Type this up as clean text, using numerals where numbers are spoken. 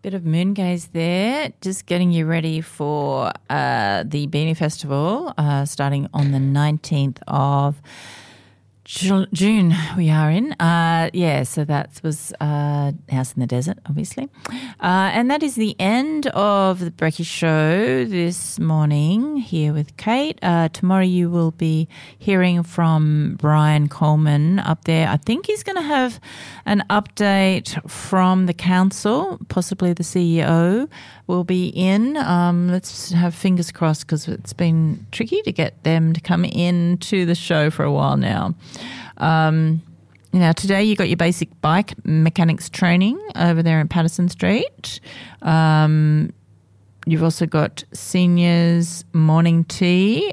Bit of moon gaze there, just getting you ready for the Beanie Festival starting on the 19th of June we are in. So that was House in the Desert, obviously. And that is the end of the Brekkie Show this morning here with Kate. Tomorrow you will be hearing from Brian Coleman up there. I think he's going to have an update from the council, possibly the CEO will be in. Let's have fingers crossed because it's been tricky to get them to come in to the show for a while now. Today you got your basic bike mechanics training over there in Patterson Street. You've also got seniors morning tea